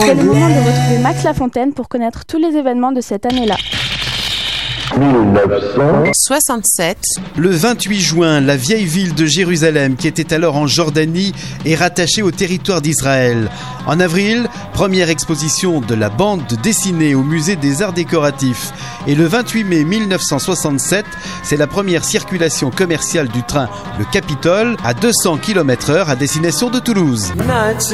C'est le moment de retrouver Max Lafontaine pour connaître tous les événements de cette année-là. 1967. Le 28 juin, la vieille ville de Jérusalem, qui était alors en Jordanie, est rattachée au territoire d'Israël. En avril, première exposition de la bande dessinée au musée des arts décoratifs. Et le 28 mai 1967, c'est la première circulation commerciale du train Le Capitole à 200 km/h à destination de Toulouse.